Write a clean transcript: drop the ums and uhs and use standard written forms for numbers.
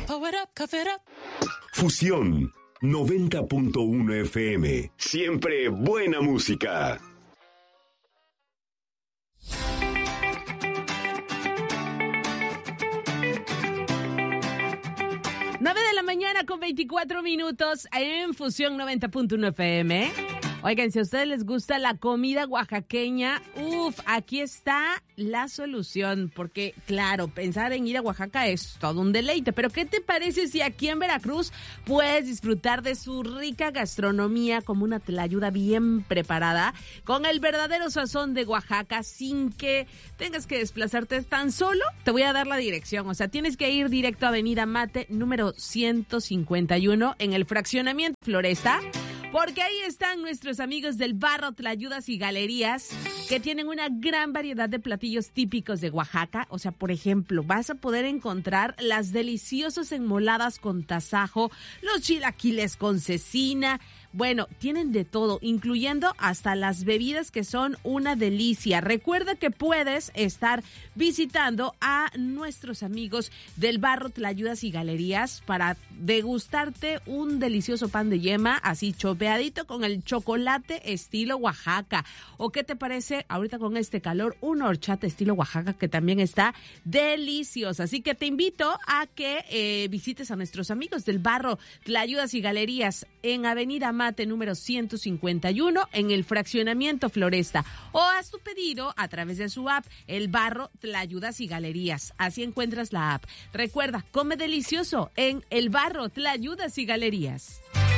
Power up, cover up. Fusión 90.1 FM. Siempre buena música. Mañana con 24 minutos en Fusión 90.1 FM. Oigan, si a ustedes les gusta la comida oaxaqueña, aquí está la solución, porque claro, pensar en ir a Oaxaca es todo un deleite, pero ¿qué te parece si aquí en Veracruz puedes disfrutar de su rica gastronomía como una tlayuda bien preparada, con el verdadero sazón de Oaxaca, sin que tengas que desplazarte tan solo? Te voy a dar la dirección, o sea, tienes que ir directo a Avenida Mate, número 151, en el fraccionamiento Floresta, porque ahí están nuestros amigos del Barro Tlayudas y Galerías, que tienen una gran variedad de platillos típicos de Oaxaca. O sea, por ejemplo, vas a poder encontrar las deliciosas enmoladas con tasajo, los chilaquiles con cecina. Bueno, tienen de todo, incluyendo hasta las bebidas, que son una delicia. Recuerda que puedes estar visitando a nuestros amigos del Barro Tlayudas y Galerías para degustarte un delicioso pan de yema, así chopeadito con el chocolate estilo Oaxaca. ¿O qué te parece ahorita con este calor? Un horchata estilo Oaxaca que también está deliciosa. Así que te invito a que visites a nuestros amigos del Barro Tlayudas y Galerías en Avenida Mate número 151 en el fraccionamiento Floresta, o haz tu pedido a través de su app El Barro Tlayudas y Galerías. Así encuentras la app. Recuerda, come delicioso en El Barro Tlayudas y Galerías.